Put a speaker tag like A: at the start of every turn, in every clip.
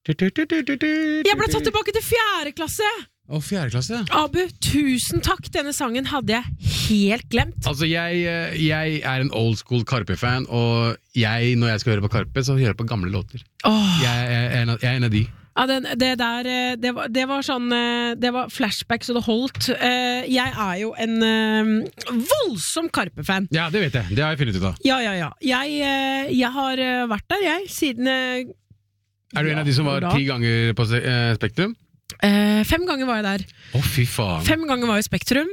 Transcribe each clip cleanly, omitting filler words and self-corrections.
A: Jeg ble tatt tilbake til 4. klasse.
B: Fjerde klasse?
A: Abu, tusen takk. Denne sangen hadde jeg helt glemt.
B: Altså, jeg er en old school Karpe-fan, og når jeg skal høre på Karpe, så hører jeg på gamle låter. Jeg er en av de.
A: Ja, det var sånn, det var flashback så det holdt. Jeg er jo en voldsom Karpe-fan.
B: Ja, det vet jeg. Det har jeg funnet ut av.
A: Ja. Jeg har vært der, siden...
B: Er du en av de som var 10 ganger på Spektrum?
A: 5 ganger var jeg der.
B: Fy faen.
A: 5 ganger var jeg i Spektrum.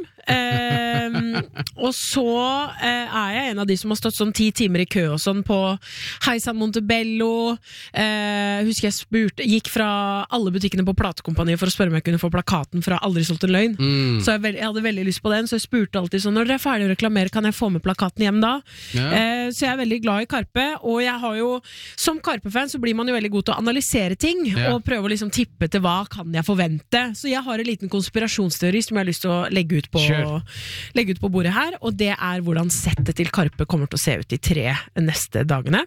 A: Og så er jeg en av de som har stått sånn 10 timer i kø og sånn på Heisan Montebello. Husker jeg gikk fra alle butikkene på platekompaniet for å spørre om jeg kunne få plakaten fra Aldri solgt en løgn. Så jeg hadde veldig lyst på den, så jeg spurte alltid sånn, når dere er ferdig å reklamere, kan jeg få med plakaten hjem da? Så jeg er veldig glad i Karpe, og jeg har jo, som Karpe-fan så blir man jo veldig god til å analysere ting, og prøve å liksom tippe til hva kan jeg forvente. Så jeg har en liten konspirasjonsteori som jeg har lyst til å legge ut på bordet her, og det er hvordan settet til Karpe kommer til å se ut de 3 neste dagene.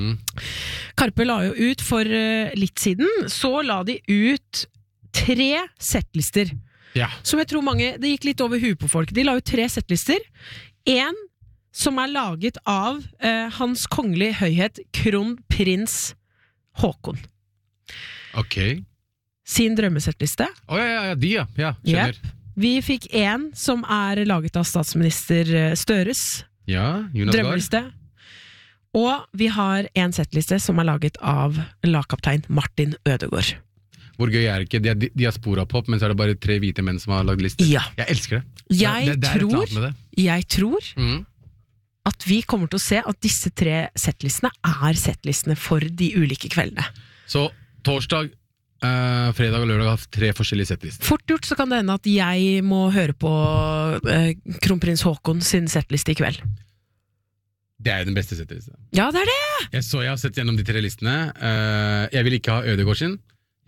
A: Karpe la jo ut for litt siden, så la de ut 3 settlister. Som jeg tror det gikk litt over huet på folk. De la ut 3 settlister. En som er laget av Hans Kongelige Høyhet Kronprins Haakon.
B: Ok.
A: Sin drømmesettliste.
B: De skjønner.
A: Vi fikk en som er laget av statsminister Støres drømmeliste. Og vi har en settliste som er laget av lagkaptein Martin Ødegaard.
B: Hvor gøy er det ikke? De har Spora-pop, men så er det bare 3 hvite menn som har lagd lister.
A: Ja.
B: Jeg elsker det.
A: Jeg tror at vi kommer til å se at disse 3 settlistene er settlistene for de ulike kveldene. Så
B: torsdag, fredag og lørdag har 3 forskjellige settlister.
A: Fort gjort så kan det hende at jeg må høre på Kronprins Haakon sin settliste i kveld.
B: Det er jo den beste settlisten.
A: Ja, det er det!
B: Jeg har sett gjennom de 3 listene. Jeg vil ikke ha Ødegaard sin.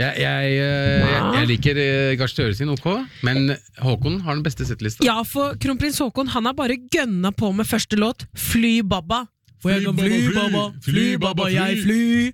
B: Jeg liker Gahr Støre sin, ok, men Haakon har den beste settlista. Ja, for Kronprins Haakon, han har bare gønna på med første låt, Fly Baba. For jeg kan fly, baba, jeg fly.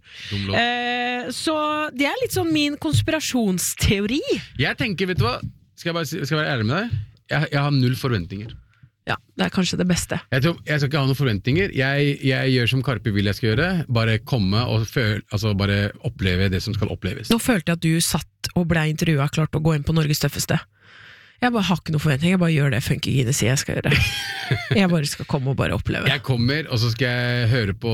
B: Så det er litt sånn min konspirasjonsteori. Jeg tenker, vet du hva, skal jeg være ærlig med deg? Jeg har 0 forventninger. Ja, det er kanskje det beste. Jeg skal ikke ha noen forventninger. Jeg gjør som Karpe vil jeg skal gjøre. Bare komme og bare oppleve det som skal oppleves. Nå følte jeg at du satt og ble intervjuet klart å gå inn på Norges tøffeste. Jeg bare har ikke noen forventning, jeg bare gjør det Funky Gine sier jeg skal gjøre. Jeg bare skal komme og bare oppleve. Jeg kommer, og så skal jeg høre på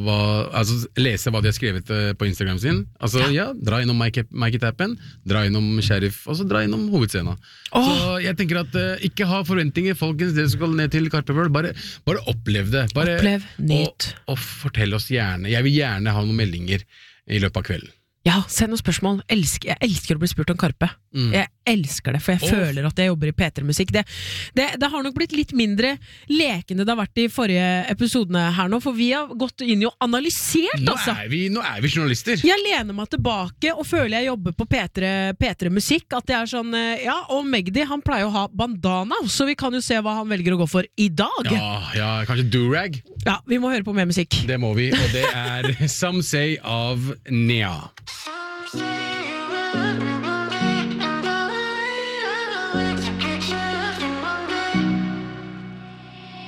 B: lese hva de har skrevet på Instagram sin. Dra innom Mike-tappen, dra innom Sheriff, og så dra innom hovedscenen. Så jeg tenker at ikke ha forventninger, folkens, dere skal ned til Karpe World, bare opplev det. Opplev, nyt. Og fortell oss gjerne, jeg vil gjerne ha noen meldinger i løpet av kvelden. Ja, send noen spørsmål. Jeg elsker å bli spurt om Karpe. Jeg elsker det, for jeg føler at jeg jobber i P3-musikk. Det har nok blitt litt mindre lekende det har vært i forrige episodene her nå, for vi har gått inn og analysert, Nå er vi journalister. Jeg lener meg tilbake og føler jeg jobber på P3-musikk, at det er sånn, og Magdi, han pleier å ha bandana, så vi kan jo se hva han velger å gå for i dag. Ja, kanskje do-rag? Ja, vi må høre på mer musikk. Det må vi, og det er Some Say av Nea.